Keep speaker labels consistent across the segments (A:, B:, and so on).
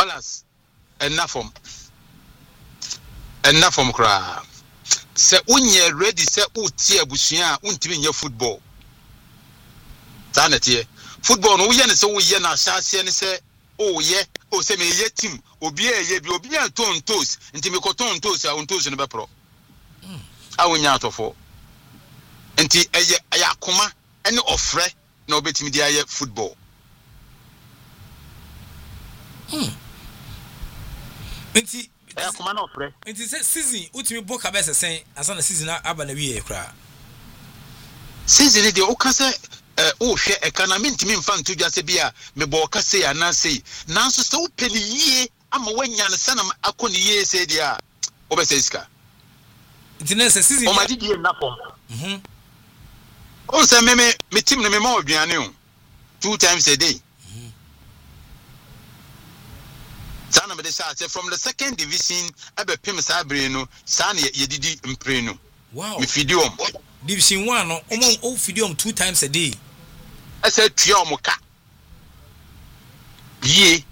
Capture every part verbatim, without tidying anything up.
A: Wallace enough from enough from cry. Say unye ready say uti abusua untimi nye football. Sanete football no ye ne say wo ye na hyase ne say oh ye o say me ye team obi e ye bi obi an ton toes ntimi ko ton toes a on toes no be pro. A wonya atofo. Nti eye aya akoma ene ofre na obetimi dia ye football.
B: Hmm. Nti
A: aya akoma na ofre.
B: Nti se season utimi boka be sesen asa na season aba na wiye kra.
A: Season de o ka se eh o hwe economy ntimi mfa nto dwa se bia me bo ka se ya na sei nanso se wo peli yie ama wanya ne sana akoni yie se dia obese iska.
B: Nti na se season
A: o ma di die na form.
B: Mhm.
A: On say me me me team no me ma oduane o two times a day.
B: Mhm.
A: Sana me dey say from the second division abe pem sa bre no sana ye didi mpre no.
B: Wow.
A: Me fidium.
B: Division one no omo o fidium two times a day.
A: I said tua omoka. Ye.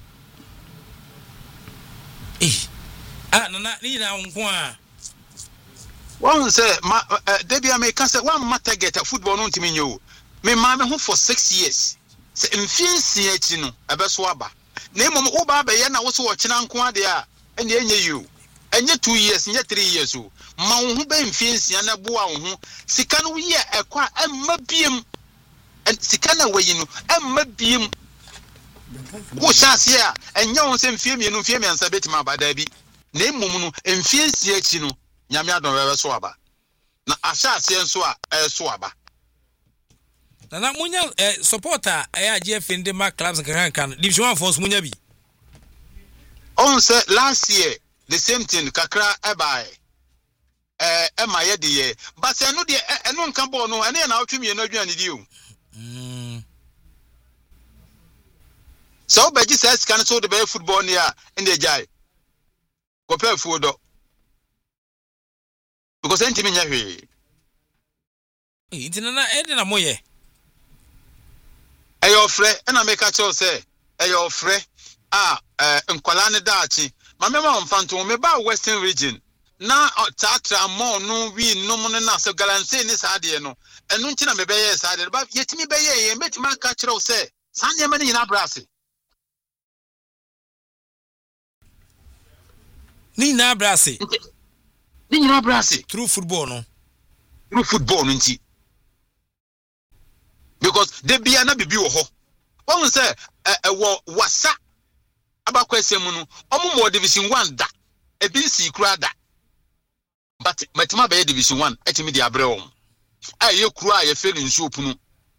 B: Eh. Ah na na ni na nko a.
A: One say ma Debbie America say one matter get a football no ntimi nyo. Me ma me ho for six years. Say mfiensi achi no ebeso aba. Na emom wo ba ba ye na wo so wo kina nko ade a ene enye you. Enye two years, enye three years o. Ma wo ho ba mfiensi na boa wo ho. Sika no ye ekwa emma biem. En sika na wayi no emma biem. Wo chance ya enye won se mfie mienu mfie miansa betima abada bi. Na emom no mfiensi achi no nyame adon wewe so aba na ashase enso a eso aba
B: na na munya eh, supporter eh agye fende ma clubs kan kan division one force munya bi
A: on say last year the same thing kakra ebai eh e ma ye de ye but eno de eno nkan ball no ene na otwemi eno adwan di o
B: mm
A: so beji says kan so de be football ni a ende jai go play football because enti me nya hwe
B: eh enti na na ede na moye
A: ayo frɛ na make a cho say ayo frɛ ah eh nkwala ne daachi ma me ma mfanto me ba western region na tatra mo no wi nom ne na so galanse ni saade no enu nti na me beye saade ba yetimi beye ye meti ma ka kyerɛw say sane ma ne nyina brase
B: ni na brase
A: ni nyina brase
B: through football no
A: through football no nti because they be na bibi wo ho won say e wo wasa abakwasem no omo mo division one da e bi si kura da but matima be division one etimi di abre won aye kura aye feli nsu opunu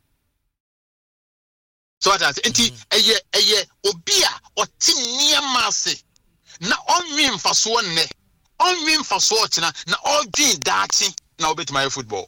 A: so that enti eye eye obi a otini amase na onwi mfaso ne onwi mfaso ochina na odwin daachi na obetima football.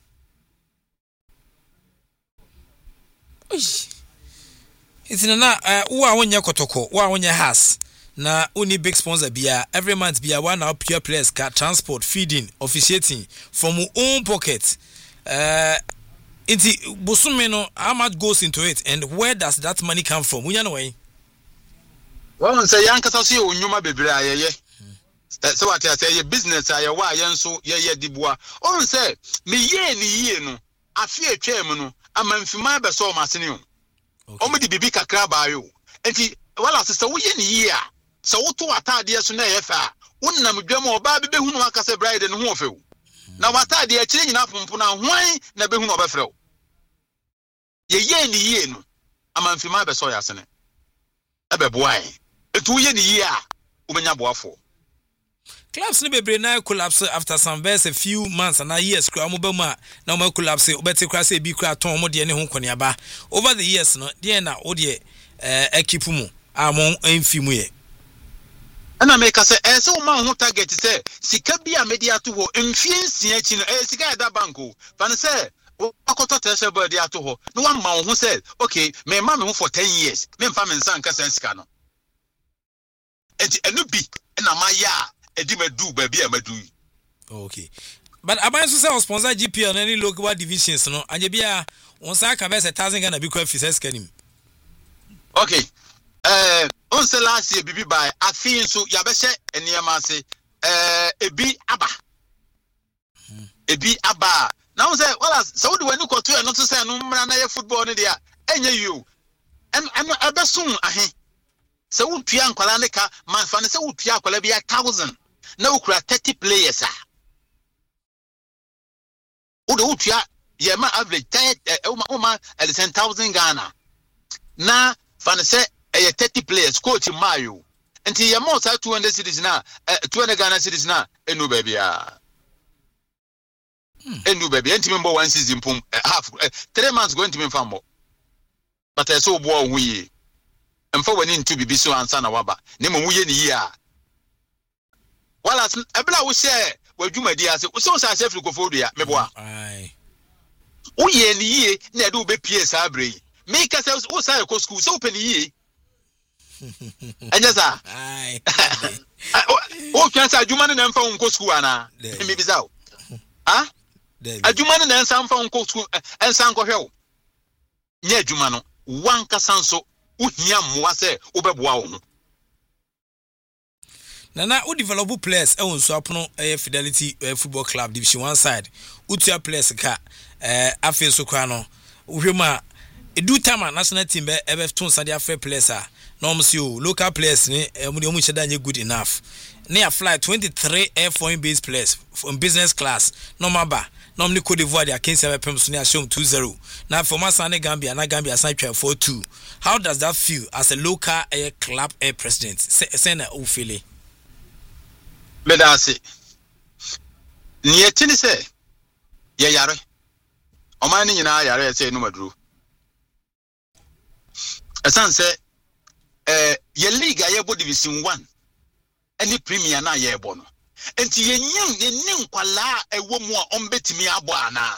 B: It's na uh wo a wonye kotoko wo a wonye has na uni big sponsor bia every month bia one now pure players car transport feeding officiating from your own pocket uh into bosume no how much goes into it and where does that money come from unya no way
A: well say yankasa so ye onyuma bebre ayeye so what I say business aye wa ye nso ye ye dibua on say me ye ni ye no afi atwam no amanfima be so masene o omo di bibi kakra ba yo enti wala se wo ye ni ye a se wo to atade so na ye fa wonnam dwam oba be behunu aka se bride no ho ofew na watade a kire nyina pompo na hwan na behunu obefrew ye ye ni ye no amanfima be so ya sene ebe boai etu ye ni ye a umenya boafo
B: clubs no bebre na collapse after some verse a few months and years kra mo ba mu a na mo collapse obeti kra se bi kra ton mo de ne ho koniaba over the years no de na wo de eh equipe mu amon enfi mu ye
A: ana make say eh se wo ma ho target say sika bi a media to ho enfi ensia chi no eh sika da banko fan say akoto treasure board ya to ho no one ma ho say okay me ma me ho for ten years me mfa me nsa nka sika no enti enu bi na ma ya edi madu ba bia madu.
B: Okay. But aban so say sponsor G P L any local divisions no anje bia on say ka be one thousand Ghana bi kwa fi six kanim.
A: Okay. Eh on One say last year bibi by afin so yabɛhyɛ eniyama ase eh ebi aba ebi aba now say well so wo de wani kɔto e no to say no mmra na ye football ne dia enye you em em abesun ahe so wo tua nkwala ne ka man fa ne say wo tua akwala bia one thousand na wo kura thirty players ah wo de wo tua ye ma average o ma eleven thousand Ghana na fa ne say eh thirty players coach Mayo until your most two hundred cities now two hundred Ghana cities now enu baby ah enu baby enti member one season pum half three months going to me farm but I so bo hu yi emfa wani ntu bibi so ansa na waba ne mo ye ni yi a wala ebla wo share wadwumadi ase wo so sa chef likofo dua meboa ai wo ye ni yi na de wo be pie sa abre me ka se wo sa ko school so open yi Anyasa. Aye. O kansa adwuma ne nfa won ko school ana. Me biza o. Ah? Adwuma ne nsa nfa won ko school ensa nkɔhwɛ o. Nye adwuma no wan kasanso uhia mmoa sɛ wobɛboa wo ho.
B: Nana u develop players e won so apono e Fidelity uh, Football Club Division one side. Utua players ka eh afi so kwa no. Uhwema edu tama national team be ebe ton sade afa players a no msi o local players ni mu de mu cheda nye good enough na ya fly twenty-three air foreign based players from business class no maba no mni Cote d'Ivoire dia Kenya be pem so na show two zero na for Masane Gambia na Gambia sign four two. How does that feel as a local air club air president say na o feel it
A: medase ni etini say ye yare o man ni nyina yare say no maduru esan say eh ye league ayebo division one any premier na ayebo no enti ye nyam ye nin kwala ewo mu a ombetimi abo ana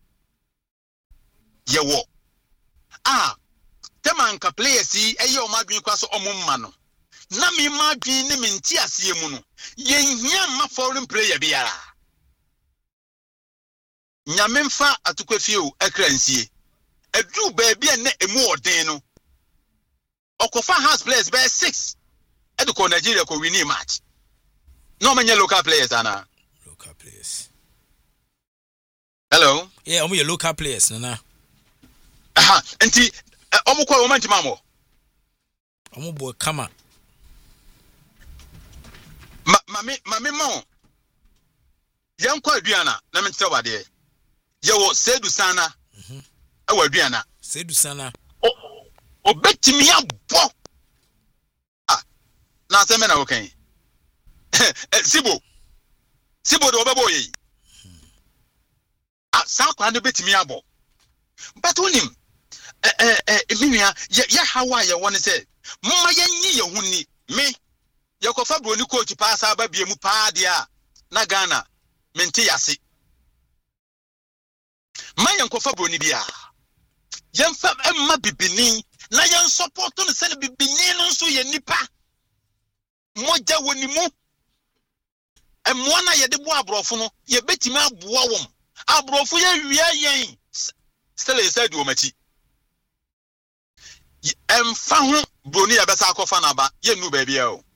A: ye wo ah tema nka players yi eye o madwen kwa so omumma no na me madwen ne menti asie mu no ye hia ma foreign player biara nyamemfa atukwafi o akransie edu ba bia ne emu odin no Okofa has players by six. Eduko Nigeria ko win match. No many local players ana.
B: Local players.
A: Hello.
B: Yeah, omo your local players nana.
A: Aha, enti omo kwa omo ntima mo.
B: Omo boy kama.
A: Ma mami mami mo. Yankwa aduana na mentse wade. Ye wo Sedu Sana. Mhm. Awa aduana.
B: Sedu Sana.
A: Obetimi abo ah na se me na wokan sibo sibo do obebo yi ah sa kwa no betimi abo but unim eh eh eh minia ya hawa ya won se mma yanyi ye huni me ye ko fabro ni coach pa sa ba bie mu pa dia na Ghana mente yase man yan ko fabro ni bia yan fa emma bibini na yan support no se bibini no so ye nipa moja woni mu emmo na ye de bo abrofo no ye betimi aboa wom abrofo ye wia yen stele said wo machi emfa ho broni ya besa akofa na ba ye nu ba bia o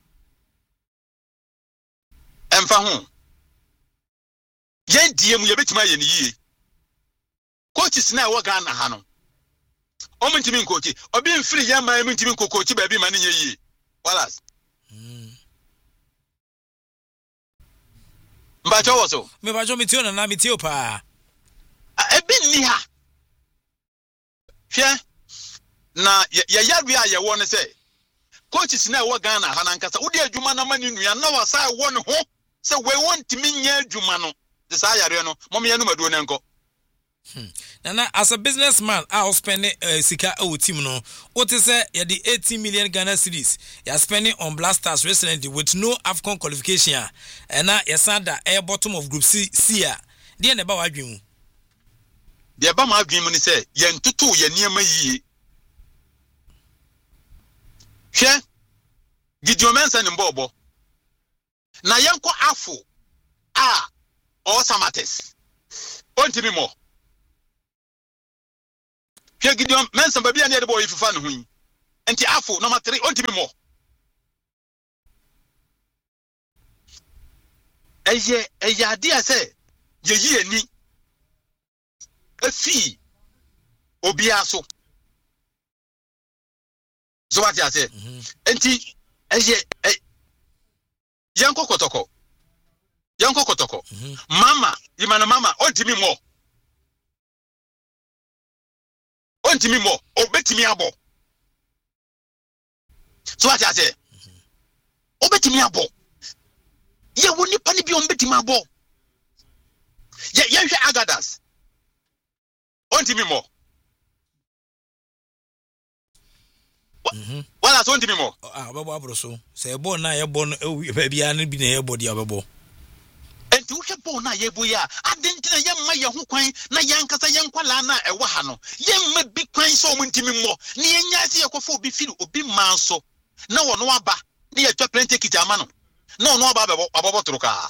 A: emfa ho ye die mu ye betimi aye ni yie coaches na wo Ghana ha no omo ntimi nkochi obi mfiri ya ma ntimi nkochi ba bi ma ne yie walas mm mbacho woso
B: me bajo mitio na na mitio pa
A: ebi ni ha hwe na ya yawe a ye wo ne se coaches na wo Ghana ha na nkasa wodi adwuma na mani nua na wasa wo ne ho se we wontimi nya adwuma no de sa yare no mom ye no maduo ne nko.
B: Hmm. Nana, as a businessman, I'll spend uh, sika o team no. What is it? Yeah, the eighteen million Ghana cedis. You're spending on Blasters recently with no AFCON qualification. And now you're saying that air bottom of Group C. C. The end about dream.
A: The about my dream is say, Yen tutu ye near my ye. Here, Gideon Manson and Bobo. Na yanko afu. Ah, or Samates. Want to be more. Here Gideon Manson baby and the boy if you fan hu. Enti afu number three want to be more. eye eye ade ase ye yi ani afi obi aso so what you say enti eye yanko kotoko yanko kotoko mama imana mama ontimi mo ontimi mo obetimi abo so what you say obetimi abo ye woni pani bi obetimi abo ye ye hwe agadas ontimi mo
B: mhm
A: wala so ontimi mo
B: ah babo abroso say e bo na ye bo no ba bia na bi na ye bo dia babo
A: enti wo hwe bo na ye bo ya adentina ye mma ye ho kwan na yankasa ye nkwala na e wa ha no ye mma bi kwan so mo ntimi mo ne ye nya se ye kofo obi firi obi manso na wo no aba ne ye twa plenty kiti ama no na wo no aba babo ababo troka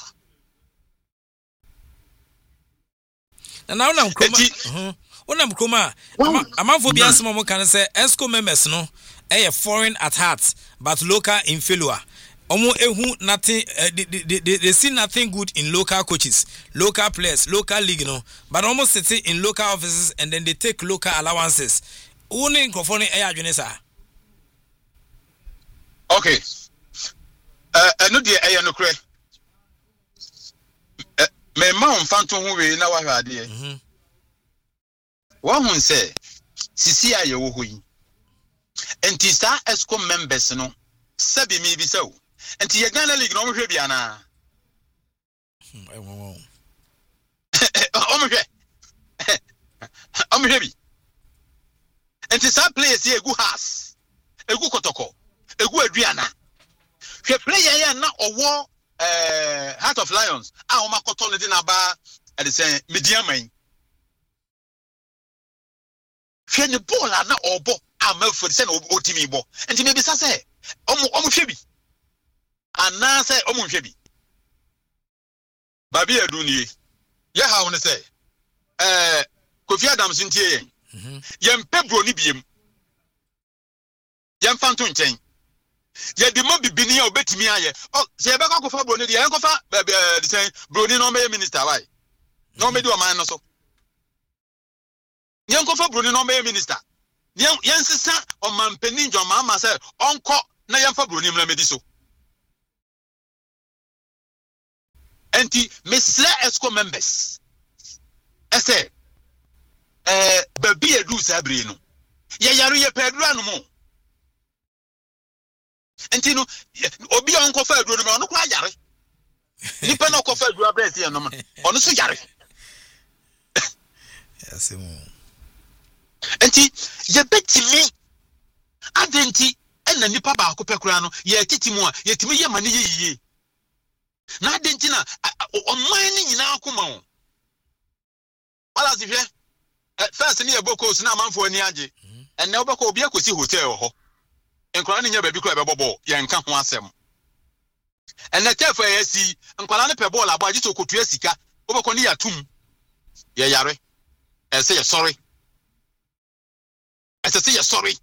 B: na na una kroma mhm una kroma amanfo bi asemo mo kan say esco members no eh foreign at heart but local in failure. Omo ehu nothing uh, they, they, they, they see nothing good in local coaches, local players, local league, you know, but almost sitting in local offices and then they take local allowances. Only in California air Junesa.
A: Okay. Uh no dey air no kre. Me ma mfanto ho we na wa hwa ade. Mhm. Wa hun say sisi aye wo hoyi. Enti sa esco members no sabi mi bi saw. Enti ye Ghana league no mo hwe bia na.
B: Hmm eh wo.
A: O mo hwe. O mo hwe bi. Enti sa players ye egu has. Egu kotoko. Egu aduana. Hwe player ya na owo eh Heart of Lions a o makoto no di na ba e de say mediaman. Hwe ne ball na obo amafo se na otimi bo. Enti me bi sa say omo omo hwe bi. Ana say omo hwe bi. Babi aduniye. Ye ha won say eh Kofi Adams ntie yen. Mhm. Ye mpebro ni biem. Ye mfanto nchen. Ye di mo bibini ya obetimi aye. Oh, se ye beka kofa bro ni ye enkofa eh the say bro ni no me minister why? No me do o man no so. Ye enkofa bro ni no me minister. Ye nsisa o man pani njo ma ma say onko na ye mfa bro ni mra medi so. Enti mesla esco members. Ese eh babi edu sabre no. Ye yaro ye pedura no mo. Enti no obi onko fa aduro no ono kwa yare. Nipa na okofa aduro abrese ye no mo. Ono so yare.
B: Yasemu.
A: Enti ye betimi adenti ena nipa ba akopɛ kura no ye titimu a ye timi ye mane ye yiye. Na adenti na oman ni nyina akoma wo. Wala si hwe. First ni ye boko na amanfo ani age. Enne obeko obi akosi hotel ho. Enkwala ni nya ba bi kura be bobo ye nka ho asem. Enne tefa ye si enkwala ne pe ball abo agi to kotua sika obeko ni yatum ye yare. E say sorry. E say sorry.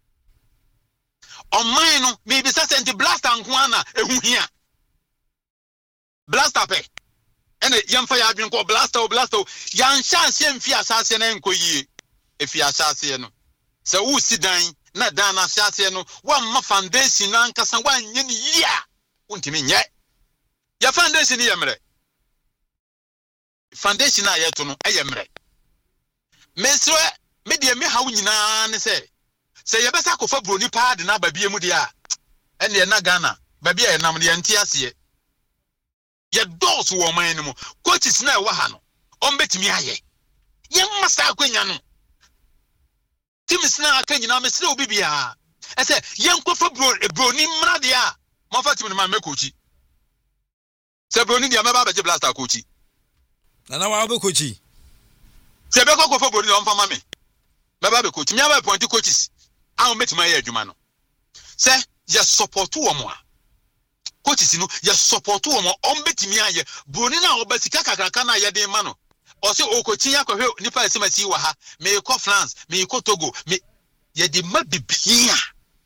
A: On mine no maybe say send blaster nkwana ehu hia. Blaster pe. Ene yemfa ya adwen ko blaster o blaster yan chance yemfi asase na enkoyie. Efi asase no. Se wo sidan na dan na asase no wa ma foundation na nkasa wa nye ni yia. Untimi nye. Ya foundation yemre. Foundation na yeto no eyemre. Mesro me de me hawo nyina ne se se ye besa kofa broni pa de na babie mu de a ene na Ghana babie e nam de nti ase ye dos wo man no coaches na e wa ha no on betimi aye ye masa akwanya no teams na akanyina me se obi bia e se ye nkofa broni mra de a mo fa team no ma me coachi se broni de ma ba be blaster coachi
B: na na wa be coachi
A: se be ko kofa broni on fa ma me baba be coach me aba point coaches a o metima ye adwuma no se ye support wo mo a coaches no ye support wo mo on betimi aye broni na obasika kakraka na ye den ma no o se o coach ya kohwe nipa esemasi wa ha me ko France me ko Togo me ye de ma bibia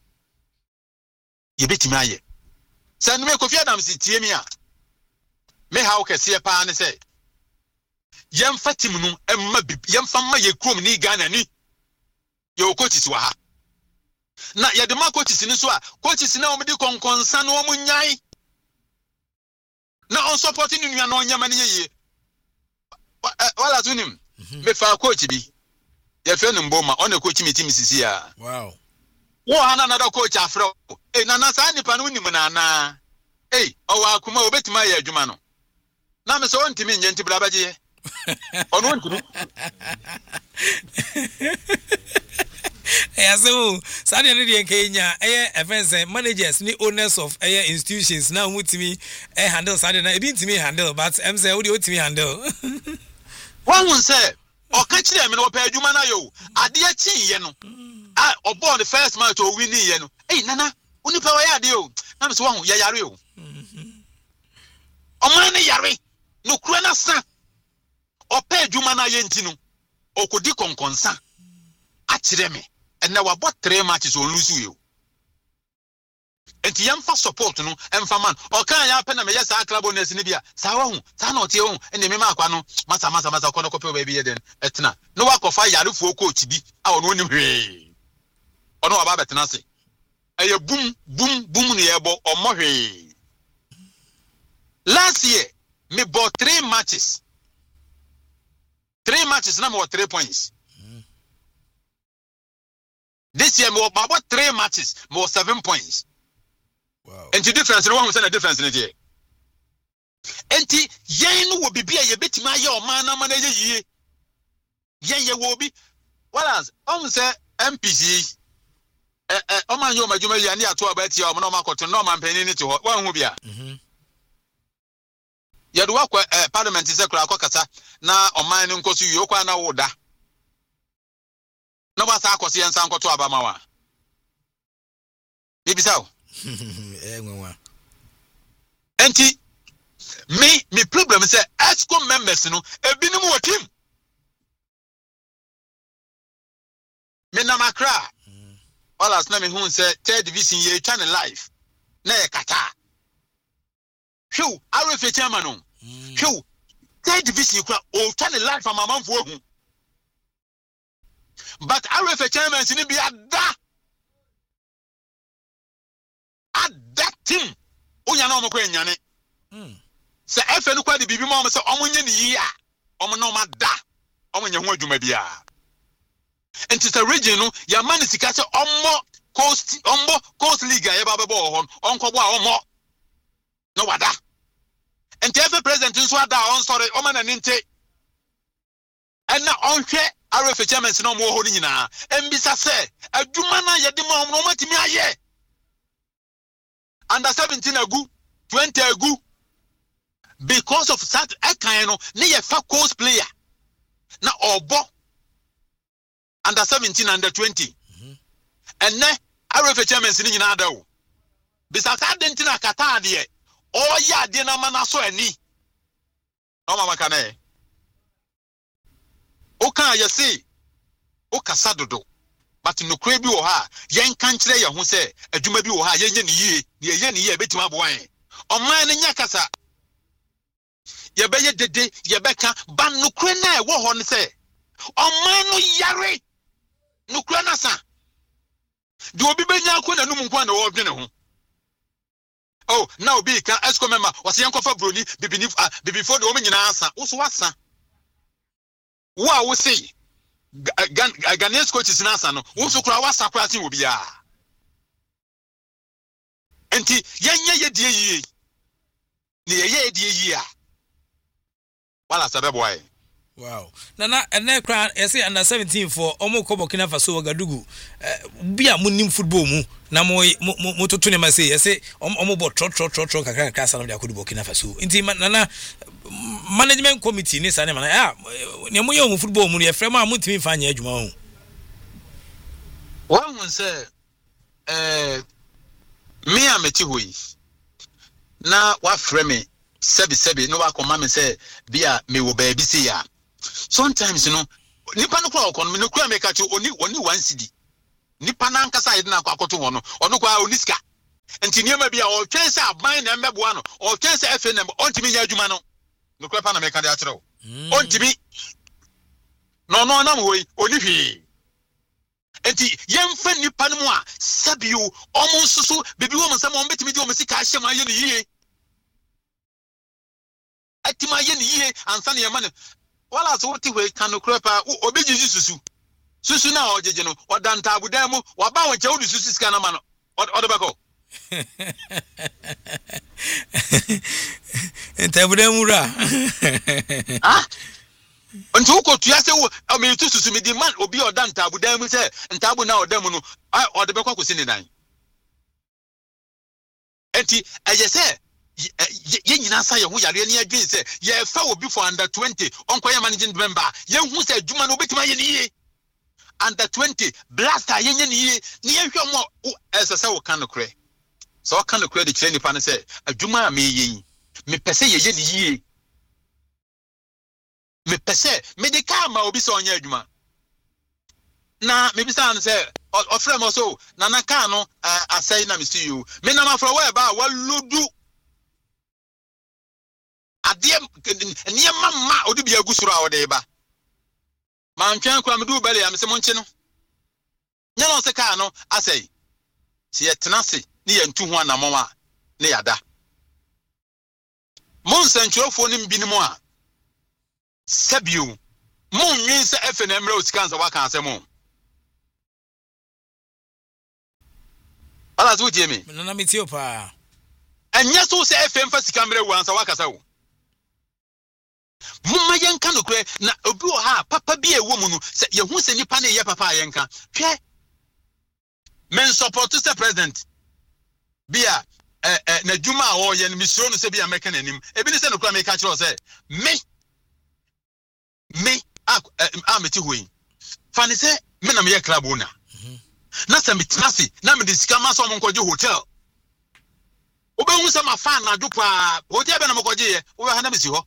A: ye betimi aye se no me Kofi Adams tie mi a me how kese pa ne say yemfa team no emma yemfa ma ye krom ni Ghana ni ye coaches wa ha na ye de ma coaches ni so a coaches na omdi konkonsa na omunyai na on supporting nua na onyama ne ye wala tunim me fa coach bi ye fe no mboma on coach me team sisi a
B: wow
A: wo hana na da coach afro eh na na sa nipa no nim na na eh owa akuma obetima ye adwuma no na me so ontimi nye ntibla baje ono ontimi
B: eh so sade ne de Kenya eh events managers ni owners of eh institutions na mutimi eh handle sade na ebi ntimi handle but em say wo de otimi handle
A: one won say o ka kire me no pa adwuma na yo ade a chi ye no ah obo the first match o win ye no eh nana unipa wa ya ade o na me so wo ya yare o o man ne yare no kura na sa o pa adwuma na ye nti no o kodi konkonsa a kire me and now about three matches on lose you. And the young first support no and for man or can ya pen me yes a club on Nibia sawa sa no te on and me ma kwa no masa masa masa kono kope baby den etna no wa kofa yare fu coach bi a ono nim hwe ono aba betena se eye boom boom boom ne yebo omo hwe last year me bought three matches three matches na me three points. This year, more about three matches, more seven points.
B: Wow.
A: And the difference, the one who said the difference in the year. And the yen will be a bit my your man, I'm a year. Yen will be. What else? I'm say M P C. Eh, eh, oh man, you my jumma yani to about your normal cotton, no man penny to one will be.
B: Mhm.
A: Yadu work eh parliament is a crackasa. Na o man unko su yokwa na woda. No ba sa akosi ensan koto abamawa bibi saw
B: eh nwa
A: enti me me problem say ESCO members no ebinim wo team me na makra all as na me hu say third division ye channel live na e kata hwu R F chairman no hwu third division kura o channel live am amanfo hu. But R F chairman sini bi ada ada team onya na omko enyane mm se F no kwa de bibi ma o se omonye ni yi a omo na o ma da omonye ho adwuma bia enti se region no ya man sika se omo coast omo coast league ya ba bebo ho onkobo a omo no wada enti F president nso ada on sorry o ma na ninte enna onhwe R F chairman no mo ho ni nyina embisa se adwuma na ye de ma no matimi aye under seventeen agu twenty agu because of that ekan no ne ye fa course player na obo under seventeen under twenty mhm enne R F chairman ni nyina ada o bisa sa dentina kata ade o ya ade na mana so ani no mama kana Oka ya say oka sadodo but no kra bi wo ha yen kan kire ye ho se adwuma bi wo ha yen ye ne yie ne ye ne yie betima boan oman ne nya kasa ye be ye dede ye be ka ba no kra na e wo ho ne se oman no yare no kra na sa de obi be nya ko na num nkwa na wo dwene ho oh now obi ka ESCO member wase yen kofa broni bibini bibifo de o nyina asa wo so wasa wa wo say Ghanaian coaches na asa no wo so kura wasa kura tin obi a enti yenye ye die yie ne ye ye die yie a wala sabe boy
B: wow nana ene kra ese under seventeen for omo ko Burkina Faso Wagadugu bia munim football mu na mo mo toto ne ma say ese omo bo tro tro tro tro kakra kakra salam dia ko Burkina Faso nti nana management committee ni sane mana ah ne mo ye mu football mu ne frema amutimi fa anya adwuma ho
A: one won say eh me ameti hoyi na wa frame sebi sebi no wa koma me say bia me wo ba bi say ya sometimes you know nipa no kwa okon me no kwa me ka chi oni oni one cd nipa na nkasa ide na akwa akoto ho no ono kwa oni sika enti niema bia o twen se aban na mbeboa no o twen se F N M ontimi nya adwuma no no kra pa na meka de a kire o ontimi no no na mo hoyi oni hwi enti yemfa nipa no mu a sabio omo nsusu bebi wo msam o betimi di o mesika ahye ma ye ne yie atima ye ne yie ansa ne yema ne wala so wote hwe kan no kra pa obi jiji susu susu na o jeje no odanta abudan mu waba won che wo susu sika na ma no odebako
B: entabudan mu ra
A: ah Until go to Yasa, I mean, to me demand or be or done tabu dam say, and tabu now demono, I or the Bako in the nine. Enti, as you say, yen answer who are any again say, ye foul before under twenty, Uncle managing member, young who said, Juma no bit my ye under twenty, blaster yen ye, near your more as a sour can of cray. So I can't credit any pan say, a Juma me ye, me pese yen ye. Me pese me de ka ma obi so onya adwuma na me bi san se ofre mo so na na ka no asai na me see you me na ma fro we ba waludu ade ne mama odi bi agusuru a ode ba ma ntwan kwa me du bale ya me se mo nche no nya no se ka no asai si yetenase ni ye ntu ho anamon a ne yada mon sanchurofo ni mbinimu a Sabio, Moon means F N M Rose cancer. What can I say more? Alas, would Jimmy?
B: No, me too, pa.
A: And yes, so say F M first camera once a wakaso. Mumma Yanka no cray, na obu ha, papa be a woman, say you who send you panny ya papa yanka. Che men support to the president. Be a na Juma or Yen Mission to be American in him. Even the Crame catcher say, me. Me am eti hoyi fani se me na me club owner na se me trasi na me disika ma so mo nkoje hotel obe hu se ma fan na dupa hotel be na mo koje ye obe ha na me si ho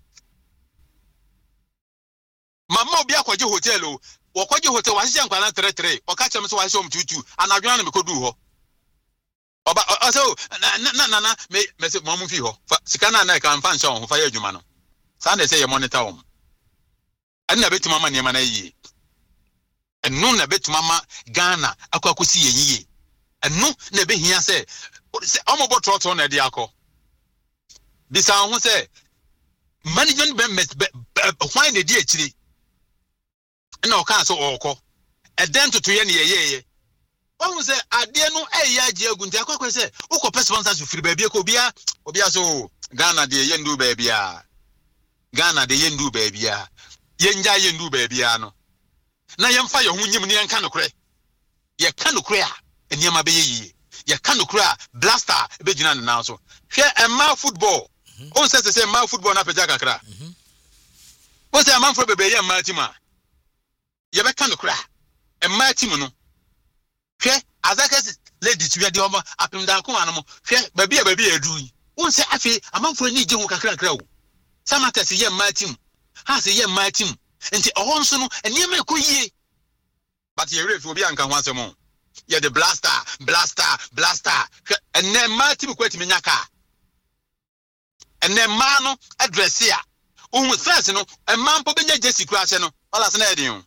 A: mama obi akoje hotel o wo koje hotel wa hye nkwa na three three o ka chem so wa hye om tutu anadwo na me kodu ho oba so na na na na me me se mo mo fi ho sika na na ka mfa nso ho fa ye adwuma no sa na se ye monitor om ana betu mama niema na yi enu na betu mama Ghana akwakusi yeyiye enu na be hia se omobo trotro na de akọ bisa ho se management be hwan na di akiri na oka so okọ eden toto ye na yeyeye won se ade no eyi age agunti akwakwa se ukọ sponsorship free ba bia ko bia obia so Ghana de ye ndu ba bia Ghana de ye ndu ba bia yenja yendu baby ano na yemfa ye hunyim ne yenka no kre ye ka no kre a eniema be ye ye ka no kre a blaster be gina na so hwe emma football on say say emma football na peja kakra on say emma football be ye emma team a ye be ka no kre a emma team no hwe azaka lady twa de omo apimdan ko anu mo hwe baby baby edu on say afi amanfo ni je ho kakra kakra o samata se ye emma team has a year my team and the Honson and you make ye. But you will be uncle once a more. You're the blaster, blaster, blaster, and then my team quit Minaka. And then Mano address here. Um, first, no, and man probably Jesse Crashano, all as an idiom.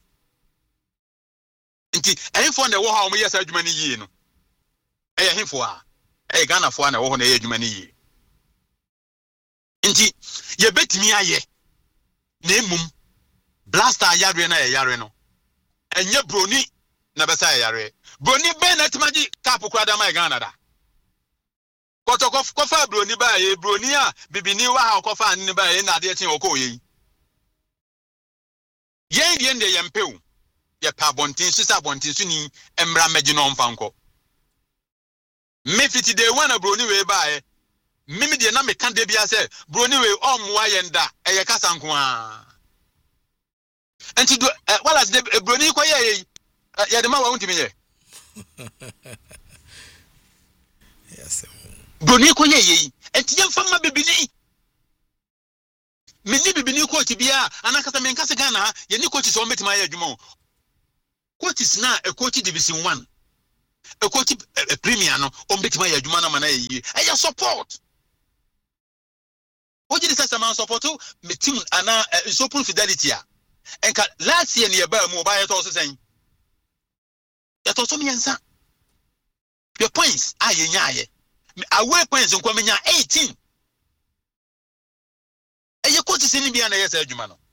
A: And the for the war, yes, I do many years. I him for a Ghana for an own age many. Indeed, you bet me a ye. Nemum blaster yare na yare no enye broni na besa yare broni be na timaji cap kwada mai Ghana da kotokof kofa broni ba ye broni a bibini wa ha kofa ani ba ye na de tin okoye ye die nde ye mpew ye pa bontin sisa bontin su ni emra meji no mfanko me fiti de wana broni we ba ye mimi de na me kan de bia se broni we omwa yenda eye kasa nko a enti do wala de broni ko ye ye de ma wa untimi ye yes broni ko ye ye enti ye fama bibini mini bibini ko ti bia anakasa me nkasa Ghana ye ni coach so metima ye adwuma coach na e coach division one e coach premier no o betima ya adwuma na mana yi e ya support o jiri sasa man support me team ana so open fidelity a enka last year ne ba mu ba ya to so sen ya to so me nsa your points a ye nyaaye away points nko me nya eighteen e ye coach se ni bia na ye sa adwuma no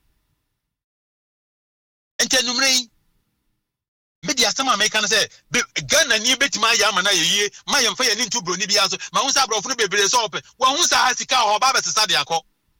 A: ente numre media sama American say Ghana ni betima ya mana ye ma ye mfa ye ni ntu bro ni bia so ma hu sa brofo no bebere so ope wa hu sa hasika ho ba besesa de akọ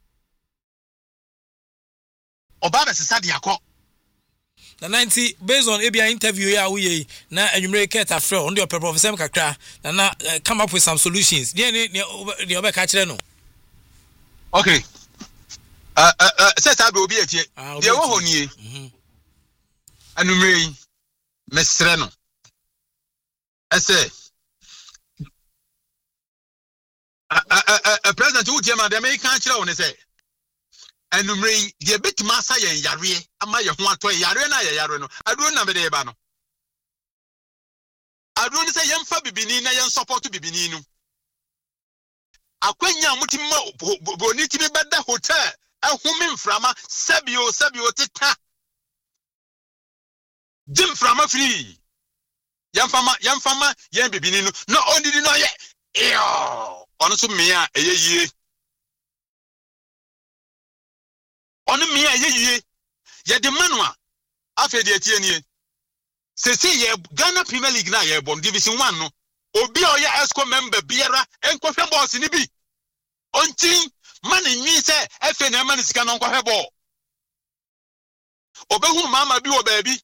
A: oba besesa de akọ
B: na ninety based on Abia interview ya we na enumere get afre on the professor kakra na na uh, come up with some solutions dey ni ni oba ka kire no
A: okay uh uh, uh set up obi etie dey wo ho nie mhm enumere mesre no ese a a a president who chairman the American kire won say enumere de betima sa yen yare ama ye ho ato yare na ye yare no aduro na be de ba no aduro ni say yemfa bibini na yen support bibini no akwanya mutimma boni timi beda hotel ehumi mframa sabio sabio teta dim frama free yamfama yamfama yen bibini no no ondidi no ye yo ono so me a eyeyie ono me a eyeyie ye de manua afa de atie nie se se ye Ghana Premier League na ye bom division one no obi o ya esco member biara enkohwe boss ni bi ontin man nwi se efe na man sika no nkohwe ball obehu mama bi wo baabi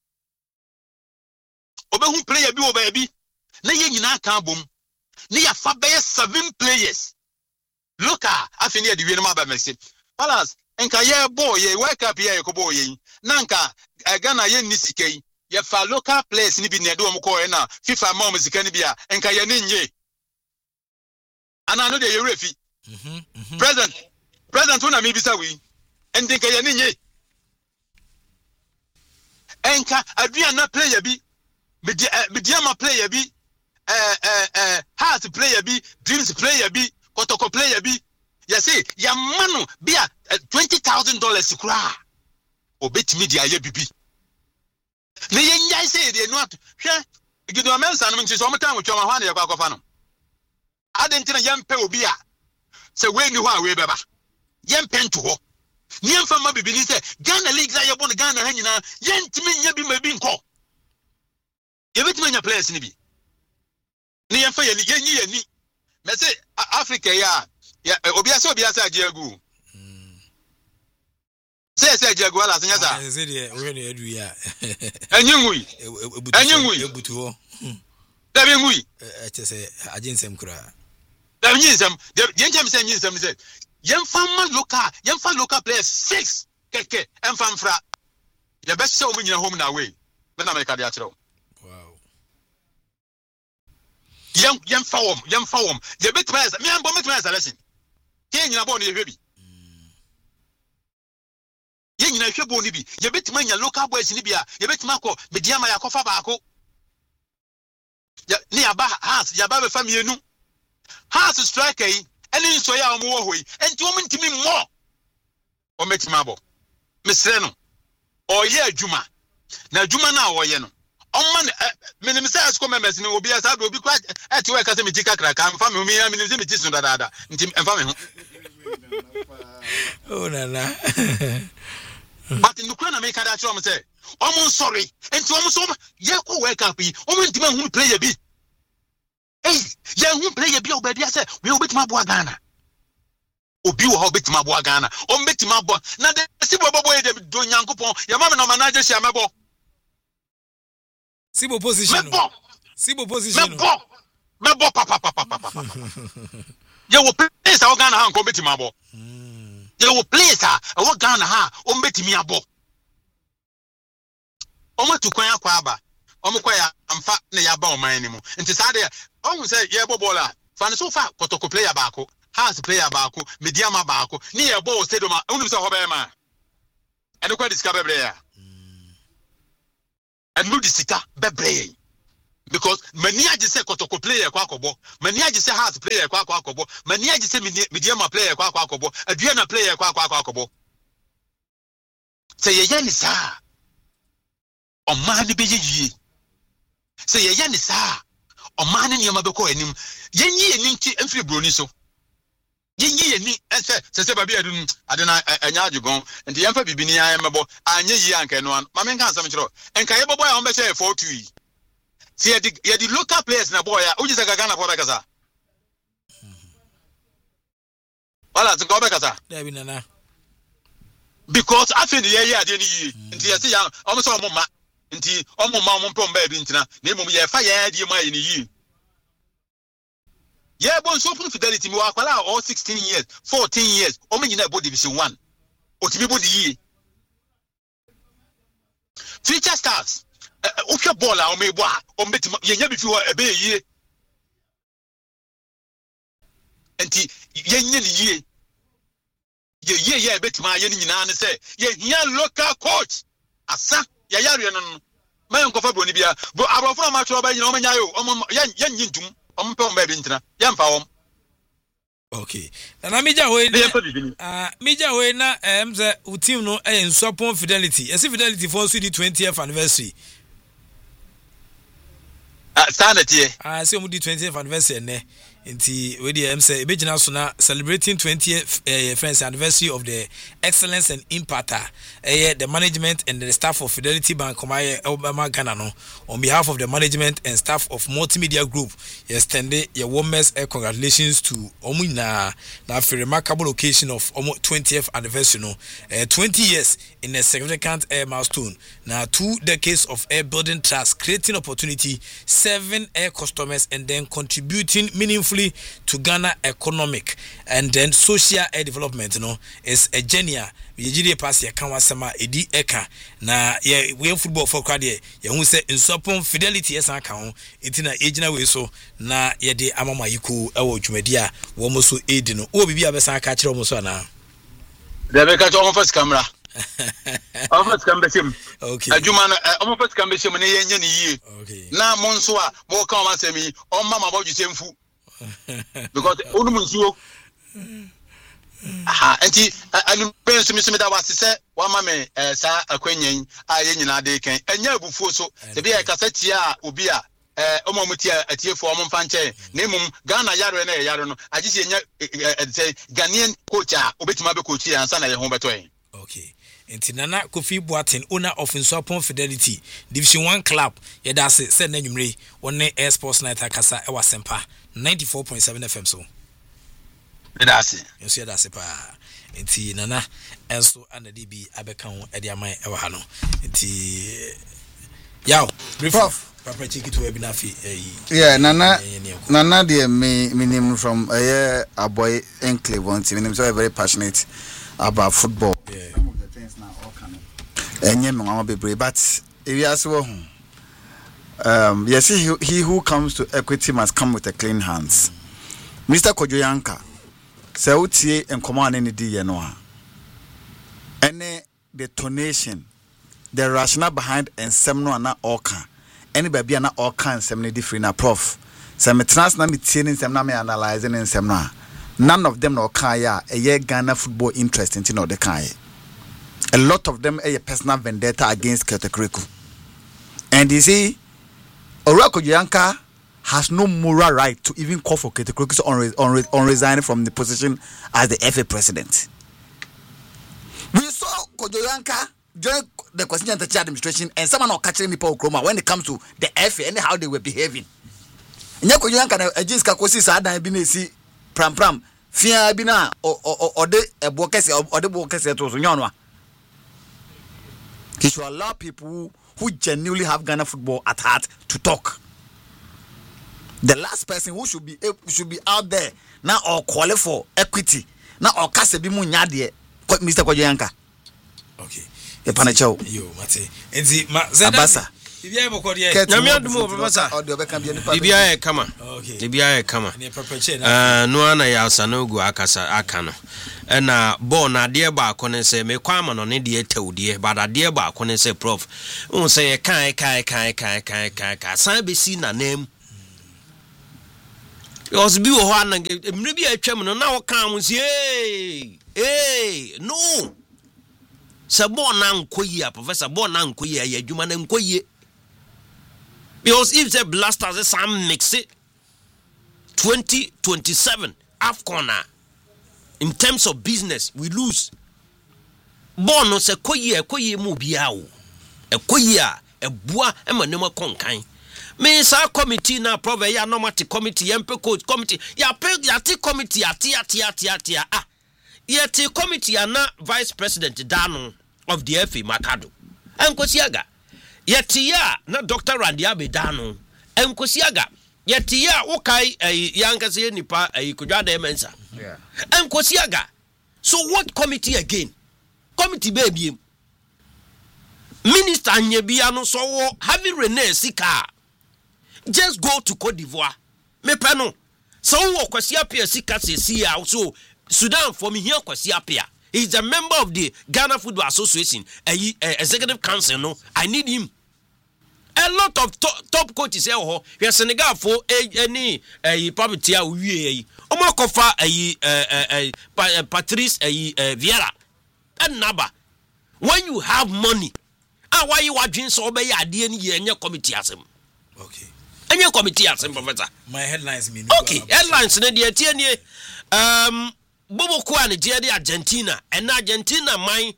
A: obehu player bi wo baabi na ye nyina ka bom ni ya fa be seven players look ah afi ni de wi no ma ba mesi Palace enka ye ball ye wake up ye ko ball ye nanka Ghana ye ni sikai ye fa local players ni bi ne de o ko na FIFA ma o muzika ni bia enka ye ni nye ana no de ye refi mhm president president una mi bisa wi endinka ye ni nye enka adua na player bi media ma player bi eh eh eh heart player bi dreams player bi kotoko player bi ya say ya manu bia twenty thousand dollars kura obetimi dia ye bibi ne ye nyai say de no at hwe gido amensa no nti so omtan wo twoma hwa na ye kwa kofa no adentina yempe obi a se we ni ho a we beba yempe nto ho ni emfa ma bibi ni se Ghana League za ye bon Ghana ha nyina yentimi nya bi ma bi nko ye betimi nya players ni bi ni yemfa ye ni ye nyi ye ni me se Africa ya ya obi asa obi asa agiagu say say agiagu ala senya sa
B: say de we na edu ya
A: anyingui anyingui
B: ebutu ho
A: da bi ngui
B: e che say aginsem kura
A: da nyinsem de yentem say nyinsem say yemfa ma local yemfa local players six keke emfa mfra ye be say o mu nyina home na away me na me ka de a kire
B: wow
A: yem yemfa wom yemfa wom ye bit players me am bo me players lesson ke nyina bo no ye hwebi ye nyina hwe bo ni bi ye betima nya local boys ni bia ye betima ko media ma yakofa baako ya ni aba has ya ba be famienu has striker yi eni nso ya omo wo hoi enti o ntimi mo o metima bo mesre no o ye adwuma na adwuma na o ye no o man menim say asko members ni obi asa do obi kwa eti we ka se metika kraka mfa me mi ya menim se meti so dada enti mfa me ho
B: oh na na
A: but in Ukraine make that show me say omo sorry enti omo so ye ko wake up yi omo ntima hu player bi eh ye hu player bi obedi say we obetima bo Ghana obi wo ha obetima bo Ghana o betima bo na de sibo bobo ye de do nyankopon ye ma me no manager sia mebo
B: sibo position
A: mebo
B: sibo position
A: mebo mebo papa papa papa ye wo place a Ghana ha ko betima bo ye wo place a wo Ghana ha o mbetimi abo o matukwan akwa aba o mkwa ya amfa na ya ba o man ni mu nti sa de o hu say ye bobola fa ne so fa kotoko player baako has player baako mediama baako ni ye bo stadium a unu say ho be ma ene kwa disika bebre ya enu disika bebre because many I just say Kotoko player kwakobo, many I just say Hearts player kwakobo, many I just say Mediama player kwakobo, Adriana player kwakobo. Say ye yani sa. O man be ye. Say ye yani sa. O man ni yama beko enim. Ye nyi enim ti emfiri broni so. Ye nyi eni ense se se baby adun adena anya ajugon nti yemfa bibini ya mebo anya yi anka no an ma menka ansam kiro enka ye bobo ya on be share four two yi. See ye the ye the local players na boy ya uji se gaga na for kasa. Wala se go be kasa.
B: There be nana.
A: Because I feel the year ade ni yi. Nti ye se ya omo so omo ma. Nti omo ma omo pom ba bi ntina na emom ye fa ye ade ma ye ni yi. Yeah, but so Fidelity, me wakwala all sixteen years, fourteen years, o me nyina bo division one. O ti me bo di. Future stars. O hwe ball a o me bo a, o mbeti ye nya bi fi ho ebe yie. Enti ye nya ni yie. Ye ye ye ebeti ma ye ni nyina ne se, ye hia local coach. Asa, ya yare no no. Ma enkofa bro ni bia. Bro abrofo ma tro ba nyina o menya yo, o ye ye nyintum.
B: Okay. And I meja we uh meja we na em ze team no e nsopon Fidelity. Yes Fidelity for C D twentieth anniversary.
A: Ah sanity.
B: Ah say mu di twentieth anniversary ne. Nti we dey em say e begina so na celebrating twentieth uh, friends anniversary of the excellence and impact uh, the management and the staff of Fidelity Bank Komaye Obama Ghana no on behalf of the management and staff of Multimedia Group yesterday your warmest uh, congratulations to omu na na for remarkable occasion of omu twentieth anniversary no uh, twenty years in a significant uh, milestone now two decades of air building trust, creating opportunity, serving air customers and then contributing meaningful to Ghana economic and then social air development, you know, is a genius. We G D pass ya kanwa sama edi eka na ye we football for crowd ye who say in support Fidelity yes aka ho itina ejina we so na ye de amama yiku ewo dwumadi a wo mo so edi no o bibi abesa aka kire mo so na
A: de be ka to on first camera on first camera sim
B: okay
A: adwuma na on first camera sim na ye nya ni yi
B: okay
A: na mo nso a mo ka o ma semi on mama bo dwusemfu because onu munsuo aha enti anu penso mi so mi da wase se wa ma me sa akwanyen a ye nyina de kan enya abufuo so se bia kasati a obi a eh omo mutia atiefo omo mfa nche na emum Ghana yare na yare no agisi enya say Ghanaian coach a obetima be coach ya ansa na ye ho beto en
B: okay enti Nana Kofi Boateng owner of Nsopon Fidelity Division one club ye da se se na nwumre wonne Air Sports Night akasa e wasempa ninety-four point seven F M so
A: That's
B: you see that's it pa enti Nana enso anadi bi abeka ho e de aman e wa ha no enti yaw
C: Prof
B: papa check it we bi na fi
C: yeah Nana Nana de me minimum from a uh, boy enclave on team so very passionate about football
B: yeah
C: some of the things now all coming enye me wan be brave but if you ask wo um yes he, he who comes to equity must come with a clean hands mm. Mister Kojoyanka say utie enkomo ane di ye no a ene the donation the rationale behind ensem no na oka ene ba bia na oka ensem ne different na prof say me trans na me tie ne ensem na me analyze ne ensem no a none of them na oka ya e ye Ghana football interest in no de kan a lot of them a personal vendetta against Ketekreku and you see Orako Kojoyanka has no moral right to even call for Ketekreku on, on, on resigning from the position as the F A president. We saw Kojoyanka during the Constitution administration and someone not catching people Kroma when it comes to the F A and how they were behaving. Nya Kojoyanka na agents kakosi sa dan bi na si pram pram fia bi na o de ebo kese o de bo kese to so nyanwa. He should allow people who genuinely have Ghana football at heart to talk. The last person who should be should be out there now or qualify for equity now or kase bi mu nya de Mister Kojoyanka.
B: Okay.
C: E panacho.
B: Yo mate. Enti ma Zeda.
C: Abasa.
B: Bibia e bokọ de.
D: Nyame adumo professor. Bibia e kama.
B: Okay.
D: Bibia e kama.
B: Ne prepare na.
D: Eh no ana ya Sanogo akasa aka no. E na ball na de ba akọ se me kwa ma no ne de tawde ba da de ba akọ se prof. Un say kai kai kai kai kai kai kai san be si na nem. Because bi wo ho na mre bi atwam no na wo kan mo si eh eh no. Se ball na nkoyi professor ball na nkoyi ya adwuma na nkoyi. Because if the blasters some mix it twenty twenty-seven AFCON in terms of business we lose. Bono se koyi e koyi mu bia o. E koyi a e boa e manema konkan. Me sa committee na prove ya normative committee yempe coach committee ya pe ya ti committee ati ati ati ati ah. Ya ti committee na vice president Dano of the F A Makado. Enkosiaga Yetia na Doctor Randy Abedano Enkosiaga Yetia okay eh yankase nipa eh kudwada emensa yeah Enkosiaga. So what committee again? Committee baby Minister Nyebia no so having Rene Sika just go to Cote d'Ivoire me pano so wo kwasi apia Sika se sia so Sudan for me here kwasi apia. He's a member of the Ghana Football Association, a, a executive council. No, I need him. A lot of to- top coaches here. Oh, we are Senegal for any a property. We Omakofa a Patrice a Vieira and Naba. When you have money, ah, why you watching so be a D N E and your committee as him?
B: Okay.
D: And your committee as him, Professor.
B: My headlines mean
D: okay. Headlines in the T N A. Um. Bobo kwa ni jedi Argentina and Argentina my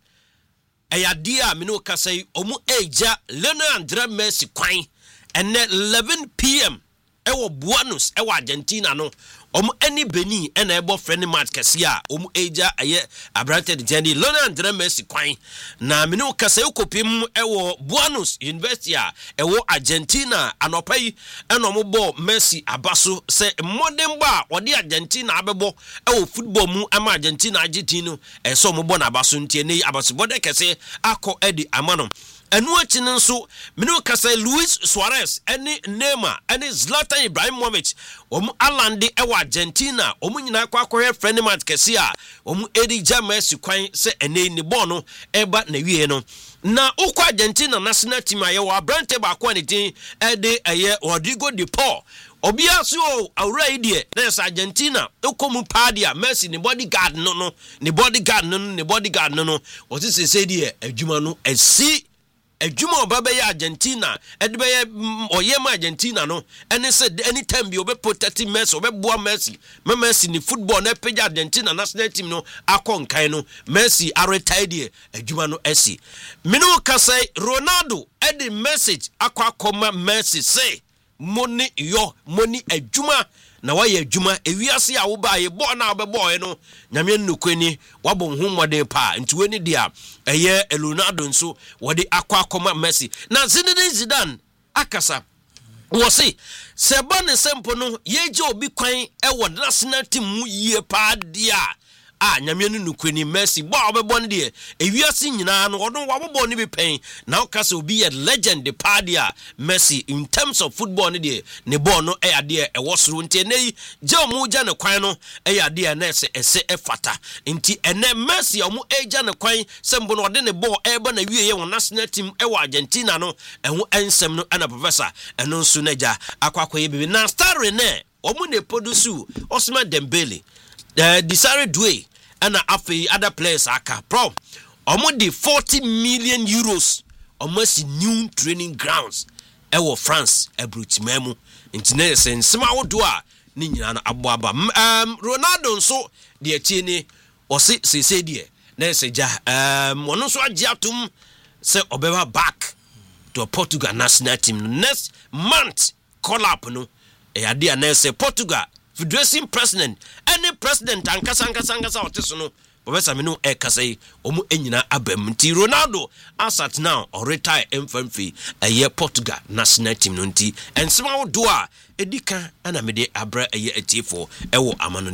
D: ayadia mino kasai omu eja Lionel Andre Messi kwan and eleven p.m. ewo Buenos ewo Argentina no omu any Beni and ebo friendly match kasia omu eja aye abrante de jedi Lionel Andre Messi kwan na mino kasai ukopim ewo Buenos University ewo Argentina anopai eno omu bo Messi abaso se modern ba odi Argentina abebo ewo football mu ama Argentina agitino eso omu bo na abaso ntie nei abaso bode kese akọ edi amano enu achi nso minu kasa Luis Suarez eni Neymar eni Zlatan Ibrahimovic omu alande ewa Argentina omu nyina kwa akọhwe friendly match kese a omu edi Messi kwan se ene ni ball no eba na wie no na ukwa Argentina national team aye wa brante ba kwa ni tin ede eye Rodrigo de Paul obia so awura idie na Argentina ekomu padia Messi ni bodyguard no no ni bodyguard no ni bodyguard no no o ti se se die adwuma no esi adwuma obaba ya Argentina edebe ya oyema Argentina no ene se anytime bi obe protect Messi obe boa Messi me Messi ni football na page Argentina national team no akonkan no Messi are retired adwuma no esi minu kasai Ronaldo edi message akwa koma Messi say money yo money adwuma na waye adwuma ewiase a wo ba ye bo na obebo no nyame nnukweni wabo nhomode pa nti weni dia eye Ronaldo nso wode akwa akoma Messi na Zinedine Zidane akasa wo se se ba ne sempo no yeje obi kwan e wo national team mu yie pa dia ah nyame nnukweni Messi bo obebo ne de ewiase nyina no odon wabo ne bi pen na okasa obi ye legend pa dia Messi in terms of football ne de ne ball no e ade e wosoro nti nei je omu ja ne kwan no e ade na ese ese e fata nti ene Messi omu eja ne kwan sembo no ode ne ball e ba na wie ye won national team e wa Argentina no ehu ensem no ana professor eno nso na ja akwakoye bibi na star ne omu ne produce Ousmane Dembele the Desire Doué and afi other players aka pro omo di forty million euros almost new training grounds e wo France e brutimemu intine sen sema wodo a ni nyina na aboaba um Ronaldo nso de atie ni o se se se de na se ja um wono so agi atum se obeba back to Portugal national team next month call up no e ade na se Portugal Federation president any president ankasa ankasa ankasa oteso no Professor Minu e kasai omu enyina abam nti Ronaldo asat now or retire emfamfi eye Portugal national team no nti ensema wo do a edika ana mede abra eye atifo ewo amanoni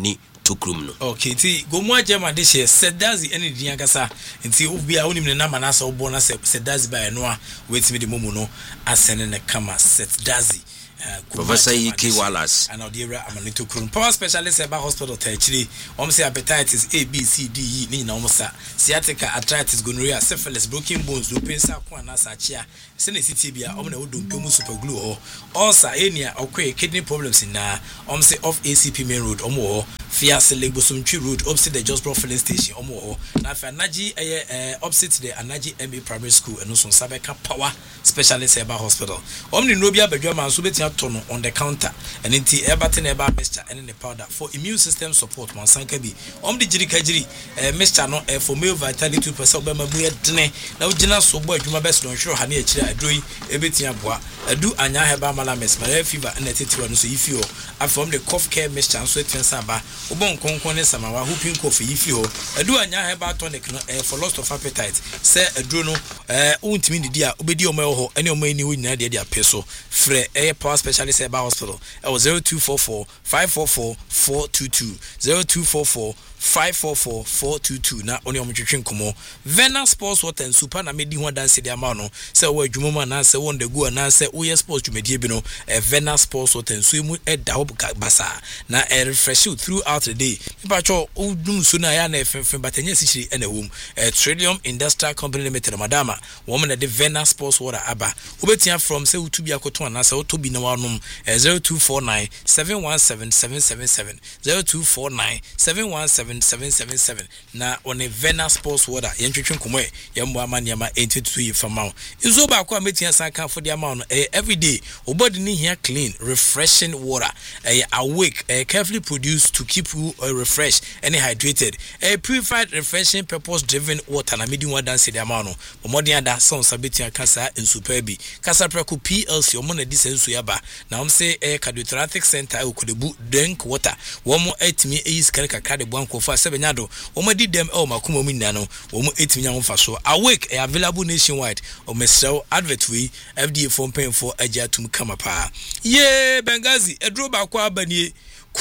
D: tokrum no
B: okay ti gomu agema de she sedazi ene di ankasa nti obi a onim ne na manasa obo na sedazi ba eno a wetimi de momu no asene ne kama sedazi
D: Professor E K Wallace
B: and Odira Amanito Kurun power specialist about hospital tertiary um say hepatitis A B C D E ni na um sa sciatica arthritis gonorrhea syphilis broken bones open sa kwa na sa chia se na city bia um na wodonto mu super glue ho ulcer enia okwe kidney problems na um say off A C P main road um ho Fias Legosumchi road opposite the Josbro filling station um ho na fa Anaji eh opposite the Anaji M A primary school and so Sabeka power specialist about hospital um ni no bia badwa man so betia tono on the counter and inti everything about mixture and the powder for immune system support one sanka bi um the jiri kajiri eh mixture no eh for male vitality two percent obema bu yedene na ugina so bo adwuma best don hwero ha na akiri adroi ebetia boa adu anya heba mala mes malaria fever and tetiwa no so yifi ho afom the cough care mixture so etwensa ba obon konkon ne samawa whooping cough yifi ho adu anya heba tonic no eh for loss of appetite say adro no eh untimi didi a obedi omo ho ene omo ani wo nyina de de apeso frɛ eh power specialist about hospital it was zero two four four five four four four two two zero two four four five four four four two two na oni omtwetwe nkomo Vena Sports Water and Super na medi ho dance de ama no se wo adwuma ma na se won the go na se wo yes sports dwumadie bi no e Vena Sports Water and so mu e da ho basa na e refresh you throughout the day people cho odum so na ya na efenfen batanya sichiri e na wom e Trillium Industrial Company Limited madama wo na de Vena Sports Water aba obetia from se utubi akoto na se otobi na wanom zero two four nine seven one seven seven seven seven zero two four nine seven one seven seven seven seven na on a Vena Sports Water yentwetwe nkomo e yembo amaniama eighty two ye famao izo ba kwa metia sanka for the amount every day obody ni here clean refreshing water eh awake eh carefully produced to keep you uh, refreshed and hydrated a purified refreshing purpose driven water na medi one dance the amount no modern ada son sabetia kasa in superbi kasa preku P L C omo na di sensu yaba na um say eh cardiothoracic center okudebu drink water womo etimi eyis kan kakra de bwanko for sebenyado omo di dem e makoma mu nna no omo etimi nya mfa so awake eh available nationwide o mesel advert we F D A form paying for ajatum kama pa ye Bengazi edro ba kwa abanie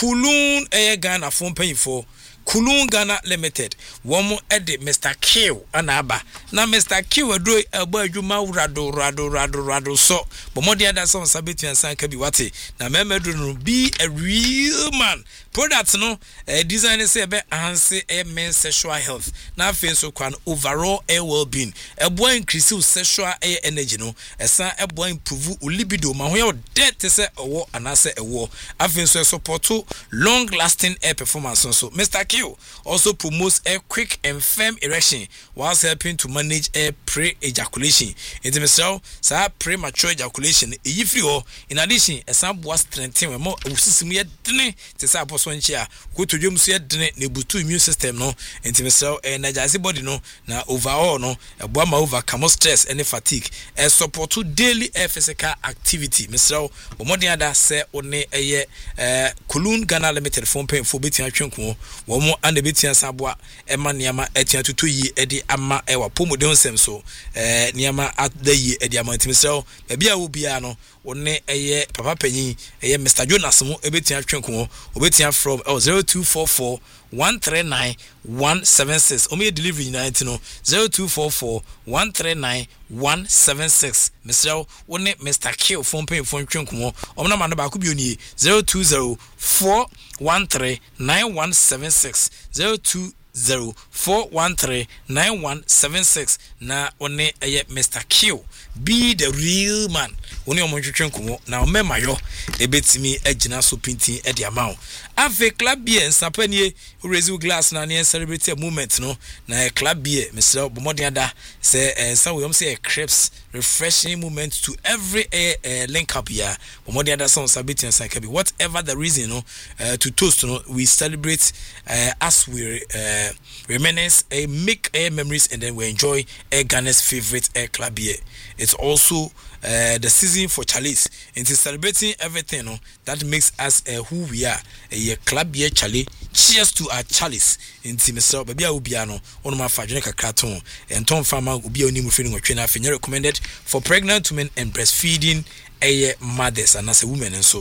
B: Kulun eh Ghana form paying for Kulun Ghana Limited womo ede Mister Q anaba na Mister Q adro ebo adwuma rado rado rado rado so bomodi ada so sabetu ansan ka bi wate na memedro no be a real man products no eh, design say be enhance eh, men's sexual health na afen so kwan overall eh, well-being ebo increase sexual eh, energy no esa ebo improve libido ma ho death say owo anase ewo afen so support long lasting air performance so Mister Q also promotes a quick and firm erection whilst helping to manage a pre-ejaculation. Into Mister Sa premature ejaculation e ho in addition a some was strengthening more usisimu ye dene te sa apostle nchia ko to dwom so ye dene na butu immune system no into Mister energize body no na overall no ebo ma overcome stress and fatigue and support to daily physical activity. Mister Omodin ada se one eye eh Kulun Ghana Limited phone pay for betia twenko wo and betia saboa ema niama etia tutu yi edi ama ewa pomodon sem so eh niama at the yi edi ama Mister bia wo bia no one eye papa panyin eye Mister Jonas mo ebetia twenko obetia from oh, zero two four four one three nine one seven six omi delivery night no zero two four four one three nine one seven six Mister one Mister Q phone pay phone twenko omna man ba ku bi oni zero two zero four one three nine one seven six zero two zero four one three nine one seven six na one eye Mister Q be the real man oni omonhwetwe nkomo na omema yo ebetimi agina so pintin e dia mawo ave club beer nsapanie raise glass na ne celebrate a moment no na club beer Mister Bomodin ada say ensa we am say a crepes refreshing moment to every uh, uh, link up here Bomodin ada sound sabiti ensa ka bi whatever the reason no uh, to toast no we celebrate uh, as we uh, reminisce uh, make uh, memories and then we enjoy uh, Ghana's favorite uh, club beer. It's also uh, the season for Charlie's and it's celebrating everything no, that makes us uh, who we are. A uh, club year Charlie. Cheers to our Charlie's in Mister Baby Ubiano on my Fajonica cartoon and Tom Farmer will be only feeling or trainer recommended for pregnant women and breastfeeding a mothers and as a woman and so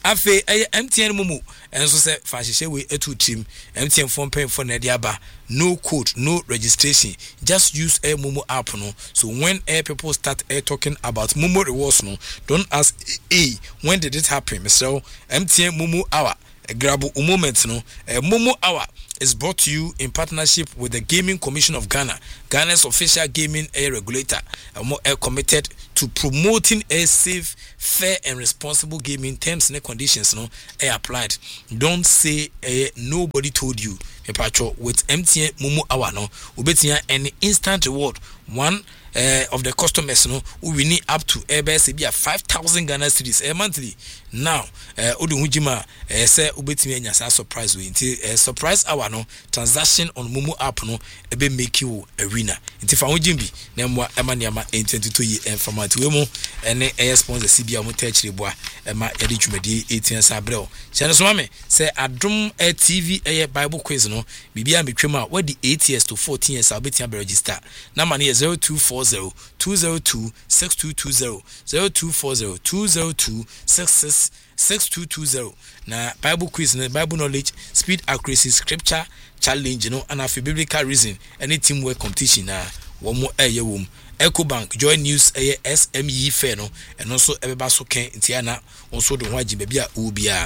B: afe eye M T N mumu enso se fa hyehyɛ we etu trim M T N phone pay for na dia ba no code no registration just use a mumu app no so when air people start air talking about mumu rewards no don't ask hey when did it happen so M T N mumu hour a grab a moment no a mumu hour is brought to you in partnership with the Gaming Commission of Ghana, Ghana's official gaming air regulator, and more are committed to promoting a safe, fair, and responsible gaming. Terms and conditions no are applied. Don't say uh, nobody told you. With M T N Mumu Hour no, ubetia any instant reward. One uh, of the customers no, we need up to a be a five thousand Ghana cedis a monthly. Now, Odu Hujima say ubetia nyasa surprise we until surprise hour no transaction on Mumu app no ebe make you a winner. Until fa hujimbi na mwa ema niama twenty-two year informant we mo ene air sponsor C B A mo tech reboa ema yedi dwumadi eighteen sabrel. Chane so mame say Adom a T V a Bible quiz no bibia metwema what the eight years to fourteen years abetia be register. Na mane zero two four zero two zero two six two two zero zero two four zero two zero two six six six two two zero. Na Bible quiz na Bible knowledge, speed, accuracy, scripture challenge no and afi biblical reason any teamwork competition na wo mo eye wom. Ecobank Joy News eye S M E fair no and also ebeba so ken ntiana onso do ho agibe bia ubia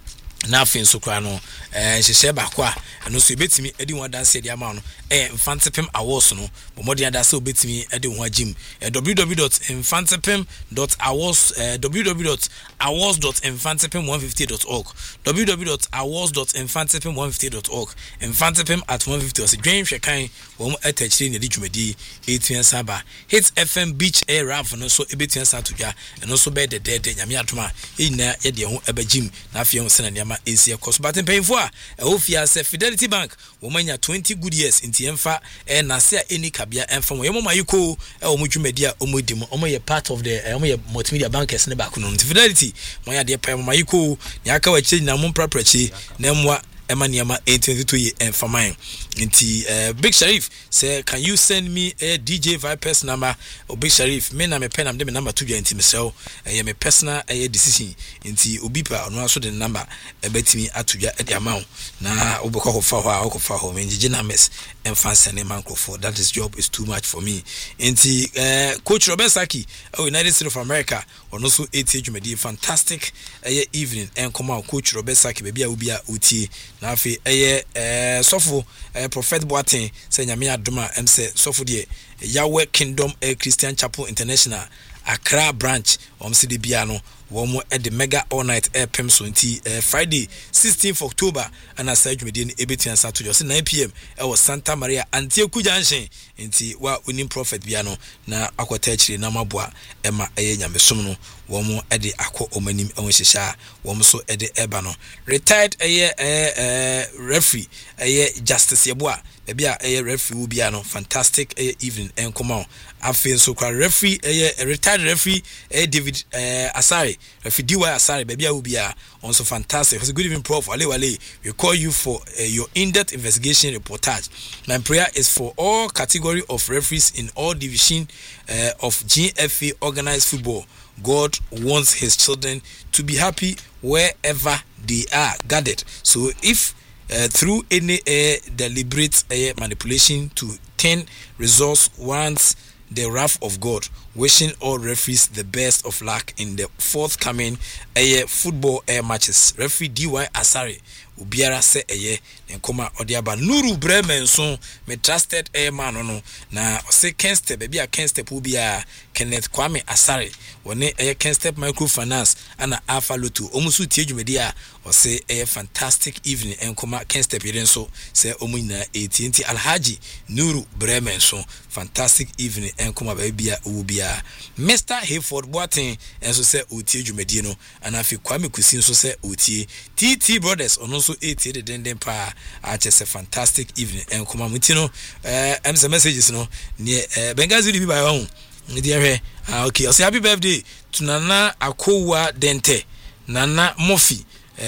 B: na afin so kra no eh hyehyɛ ba kwa no so ebetimi edi ho dance edi ama no eh Infantipim awards no bomodi adase obetimi edi ho agim w w w dot infantipim dot awards w w w dot awards dot infantipim one fifty dot org w w w dot awards dot infantipim one fifty dot org Infantipim at one fifty so dwen hwekan wo mo atachiri ne di dwumadi eighteen saba Hits F M Beach Air Rav no so ebetimi sa to dwa no so be de de de nyame atoma e nyina ye de ho ebagim na afie ho sena nyama esia cost but payfo a ofia se Fidelity Bank wo manya twenty good years inti emfa e na se any kabia emfa wo yemo mayiko e wo mudwumadi a omodim omo ye part of the omo ye multimedia bankers ne back no Fidelity mo ya de pay mayiko ne aka wa chi na mo praprachi na mwa ema niama twenty-two year emfa man inti uh, Big Sharif say can you send me a D J Vipers number or Big Sharif me na me pen am de me number to you inti me sell eh me personal eh decision inti obipa no aso de number e betimi atudwa e de amount na obekọ ho fa ho a okofa ho me ngige na mess emfa send microphone that is job is too much for me inti uh, Coach Robert Saki of United States of America or no so eight jumedi fantastic eh evening and come out Coach Robert Saki baby a obi a uti na afi eh eh sofo eh Prophet Boateng say nyame adoma em say sofo de Yahweh Kingdom eh, Christian Chapel International Accra branch om C D bia no wo mo at the mega all night air pem so nti uh, Friday sixteenth of October and as said we ebetian Saturday so nine p m e was Santa Maria Antioku Junction nti wa unim Prophet bia no na akwata akire na maboa ema eye nyamesom no wo mo e de akọ omanim e hyehyɛ wo mo so e de eba no retired eye eh referee eye Justice Yeboa bia eye referee wo bia no fantastic eye evening en come afin so kwa referee eye retired referee eye David eh Asare referee D Y Asare bia wo bia also fantastic. It's a good evening, Prof Wale Wale. We call you for uh, your in-depth investigation reportage. My prayer is for all category of referees in all division uh, of G F A organized football. God wants his children to be happy wherever they are gathered. So if uh, through any uh, deliberate uh, manipulation to turn results wants the wrath of God, wishing all referees the best of luck in the forthcoming uh, football uh, matches. Referee D Y Asare ubiara se eye nkoma odiaba Nuru Bremen so me trusted a man no na se Kenstep baby a Kenstep ubia Kenneth Kwame Asare woni eye Kenstep microfinance ana Alpha Lotu omusu tie dwumedi a o se eye fantastic evening nkoma Kenstep yeren so se omu nyina eighteen Alhaji Nuru Bremen so fantastic evening nkoma baby a ubia Mister Hayford Boateng enso se otie dwumedi no ana fi Kwame Kusin so se otie T T Brothers ono so eighty the denden pa a just a fantastic evening and come on no eh am some messages no near Benghazi bi by one dey ah okay say happy birthday to Nana Akowa Dente Nana Mofi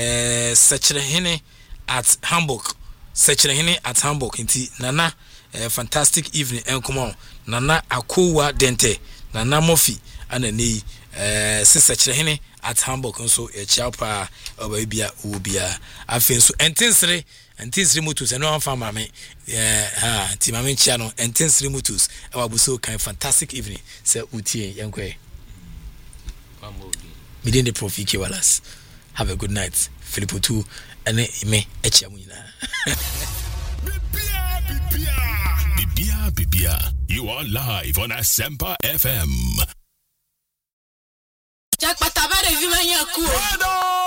B: eh Sechrehene at Hamburg Sechrehene at Hamburg inti Nana eh, fantastic evening and come on Nana Akowa Dente Nana Mofi ana nei eh sister Chirehene at Hamburg nso e chiapa oba bia wo bia afen so entensere entensere motos eno anfa mame eh ha ti mame chia no entensere motos e wabuso kan fantastic evening say utie yenkwe midin the Prof Ike Wallace. Have a good night Philippo two and me echia mu nyina
E: Bibia Bibia, you are live on Asempa F M.
F: Jack Patabare Vimanya Kuo.